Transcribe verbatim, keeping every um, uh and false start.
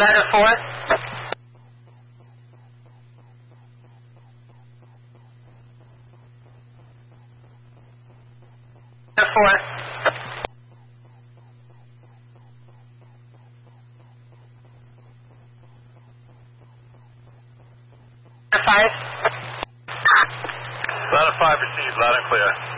Ladder four. Ladder four. Ladder five. Ladder five received, loud and clear.